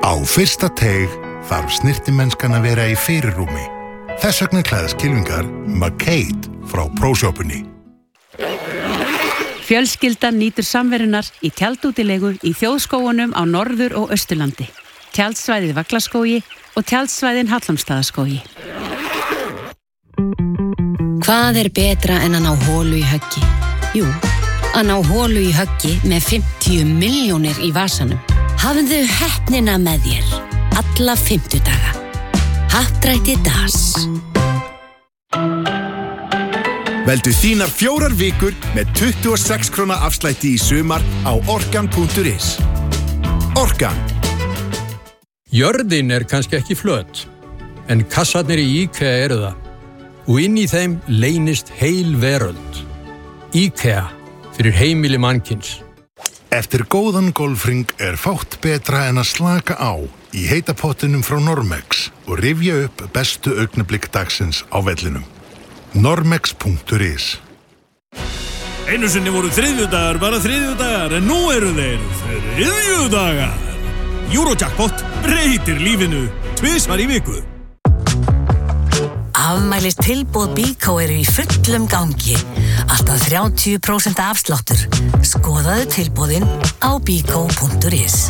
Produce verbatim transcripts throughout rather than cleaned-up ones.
Á fyrsta teig þarf snirtimennskan að vera í fyrirrúmi. Þess vegna klæðast kylfingar McCade frá ProShopunni. Fjölskyldan nýtur samverunar í tjaldútilegu í þjóðskógunum á Norður- og Austurlandi. Tjaldsvæðið Vaglaskógi og tjaldsvæðin Hallormsstaðaskógi. Hvað er betra en að ná holu í höggi? Jú, að ná holu í höggi með fimmtíu milljónir í vasanum. Hafðu heppnina með þér alla fimmtudaga. Happdrætti Das. Veldu þínar fjórar vikur með tuttugu og sex króna afslætti í sumar á orkan punktur is. Orkan. Jörðin er kannski ekki flöt, en kassarnir í IKEA eru það. Og inn í þeim leynist heil veröld. IKEA fyrir heimili mannkins. Eftir góðan golfring er fátt betra en að slaka á í heita pottinum frá Normex og rifja upp bestu augnablik dagsins á vellinum. Normex punktur is. Einu sinni voru þriðjudagar bara þriðjudagar, en nú eru þeir þriðjudagar. Eurojackpot breytir lífinu tvisvar í viku. Afmælist tilboð Bíkó eru í fullum gangi. Alltaf þrjátíu prósent afsláttur. Skoðaðu tilboðin á bíkó punktur is.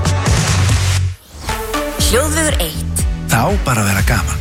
Hljóðvegur eitt. Þá bara vera gaman.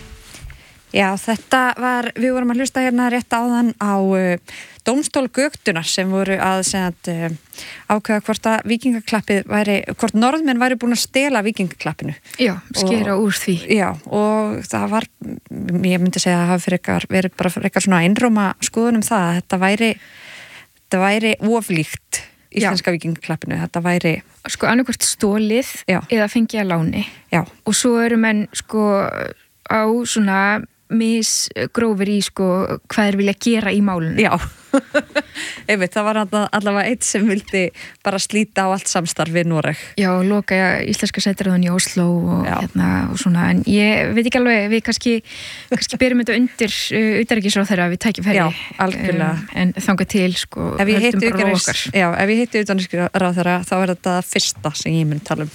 Já, þetta var, við vorum að hlusta hérna rétt áðan á uh, dómstól Göktunar sem voru að segja uh, ákveða hvort að víkingaklappið væri, hvort norðmenn væri búin að stela víkingaklappinu. Já, skera úr því. Já, og það var, ég myndi segja að það hafi fyrir verið bara fyrir eitthvað svona einróma skoðunum það að þetta væri, þetta væri oflíkt íslenska víkingaklappinu, þetta væri sko annarkvort stólið Já. Eða fengið að láni. Já. Og svo eru menn sko á svona misgrófir í sko hvað er vilja gera í málunum. Já, einmitt, það var allavega eitt sem vildi bara slíta á allt samstarf við Noreg. Já, loka íslenska sætiráðan í Oslo og, hérna, og svona, en ég veit ekki alveg, við kannski, kannski berum þetta undir uh, utanríkisráðherra við tækifæri. Já, algjörlega. Um, en þangað til, sko, höldum bara á okkar. Já, ef ég hitti utanríkisráðherra þá er þetta það fyrsta sem ég mun tala um.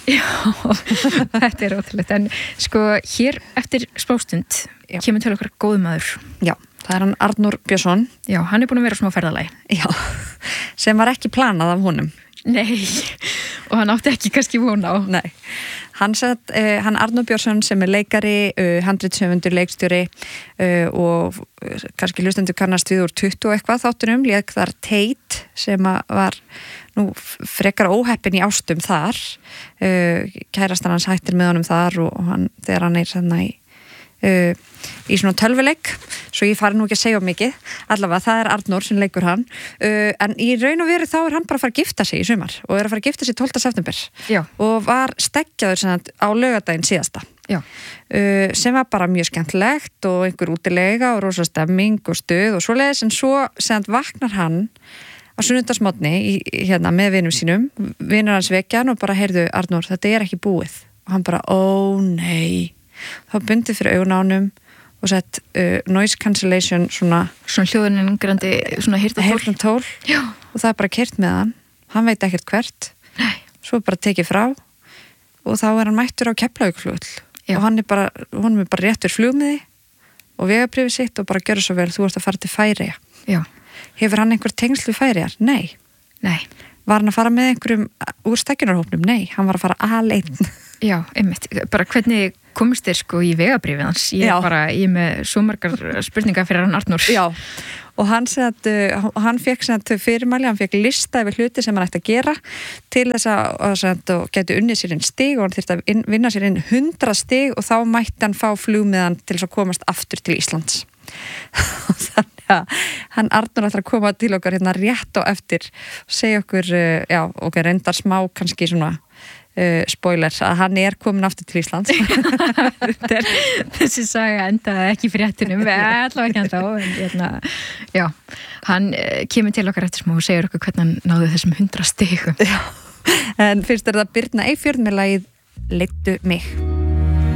Já, þetta er ótrúlegt, en sko, hér eftir spástund Já. Kemur til okkar góð maður. Já, það er hann Arnór Björnsson. Já, hann er búin að vera svona á ferðalagi. Já, sem var ekki planað af honum. Nei, og hann átti ekki kannski von á. Nei, hann, sett, uh, hann Arnór Björnsson sem er leikari, uh, handritshöfundur, leikstjóri uh, og uh, kannski hlustendur kannast við úr tuttugu og eitthvað þáttunum, lék þar Tate sem var nú frekar óheppin í ástum þar. Uh, kærastan hans hættir með honum þar og, og hann, þegar hann er svona í Uh, í svona tölvuleik svo ég fari nú ekki að segja mikið allavega það er Arnór sem leikur hann uh, en í raun og veru þá er hann bara að fara að gifta sig í sumar og er að fara að gifta sig tólfta september Já. Og var stekkjaður sagt, á laugardaginn síðasta uh, sem var bara mjög skemmtilegt og einhver útilega og rosa stemming og stuð og svoleiðis en svo sagt, vaknar hann á sunnudagsmorgni hérna, með vinum sínum vinur hans vekjan og bara heyrðu Arnór þetta er ekki búið og hann bara ó nei þá bundið fyrir augunánum og sett uh, noise cancellation svona, svona hljóðunningrandi svona heyrnartól og það er bara keyrt með hann hann veit ekkert hvert Nei. Svo bara tekið frá og þá er hann mættur á Keflavíkurflugvöll og hann er bara, honum er bara réttur flugmiði og vegabréfið sitt og bara gjörðu svo vel þú ert að fara til Færeyja Já. Hefur hann einhver tengsl við Færeyjar? Nei. Nei Var hann að fara með einhverjum úr stekkjunarhópnum? Nei, hann var að fara aleinn. Já, einmitt. Bara hvernig komist þér sko í vegabréfið hans? Ég er bara, ég er með svo margar spurningar fyrir hann Arnór. Já, og hann sett, hann fekk sett fyrirmæli, hann fekk lista yfir hluti sem hann ætti að gera til þess að, að geti unnið sér inn stig og hann þyrfti að inn, vinna sér inn hundrað stig og þá mætti hann fá flugmiðan til þess að komast aftur til Íslands. Og þannig að hann Arnór ætlar að koma til okkar hérna rétt og eftir og segja okkur, já, okkur reyndar smá kannski svona uh, spoiler að hann er komin aftur til Íslands. er, Þessi saga endaði ekki fyrir réttinum, allavega ekki enda á, en hérna, já, hann kemur til okkar eftir smá og segir okkur hvernig hann náði þessum hundra stigum. Já, en fyrst er það Birna Eyfjörð með lagið Leiddu mig.